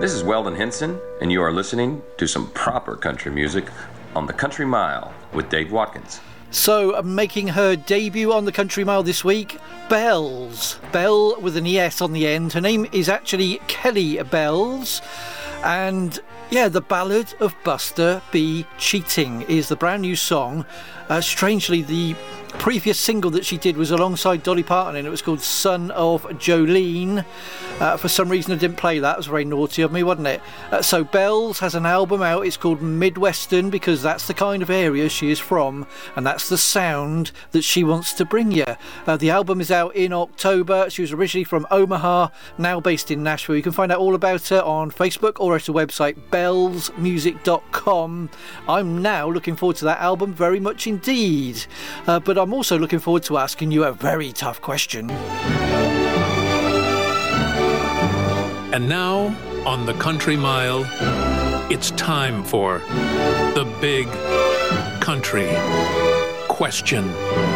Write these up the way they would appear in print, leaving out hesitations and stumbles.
This is Weldon Henson, and you are listening to some proper country music on the Country Mile with Dave Watkins. So, making her debut on the Country Mile this week, Bells. Bell with an ES on the end. Her name is actually Kelly Bells. And yeah, The Ballad of Buster B. Cheating is the brand new song. Strangely, the previous single that she did was alongside Dolly Parton, and it was called Son of Jolene. For some reason I didn't play that. It was very naughty of me, wasn't it? So Bells has an album out. It's called Midwestern, because that's the kind of area she is from, and that's the sound that she wants to bring you. The album is out in October. She was originally from Omaha, now based in Nashville. You can find out all about her on Facebook or at her website bellsmusic.com. I'm now looking forward to that album very much indeed. But I'm also looking forward to asking you a very tough question. And now, on the Country Mile, it's time for the Big Country Question.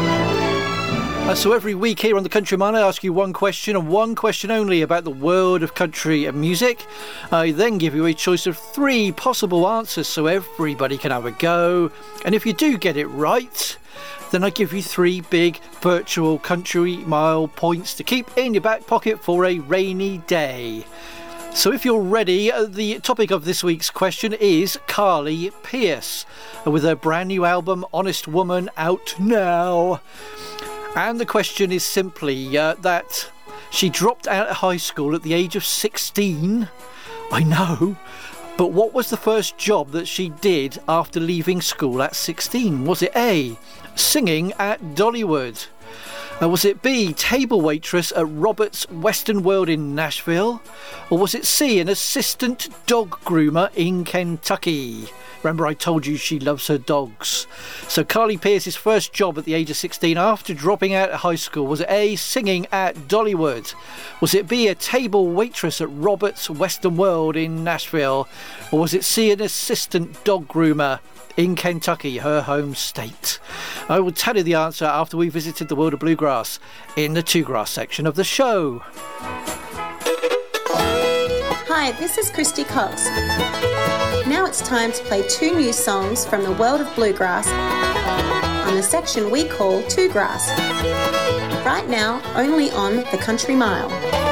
So every week here on the Country Mile, I ask you one question and one question only about the world of country and music. I then give you a choice of 3 possible answers so everybody can have a go. And if you do get it right, then I give you 3 big virtual Country Mile points to keep in your back pocket for a rainy day. So if you're ready, the topic of this week's question is Carly Pearce, with her brand new album Honest Woman out now. And the question is simply that she dropped out of high school at the age of 16. I know. But what was the first job that she did after leaving school at 16? Was it A, singing at Dollywood? Was it B, table waitress at Robert's Western World in Nashville? Or was it C, an assistant dog groomer in Kentucky? Remember, I told you she loves her dogs. So Carly Pearce's first job at the age of 16 after dropping out of high school, was it A, singing at Dollywood? Was it B, a table waitress at Robert's Western World in Nashville? Or was it C, an assistant dog groomer in Kentucky, her home state? I will tell you the answer after we visited the world of bluegrass in the Two Grass section of the show. Hi, this is Christy Cox. Now it's time to play 2 new songs from the world of bluegrass on the section we call Two Grass. Right now, only on the Country Mile.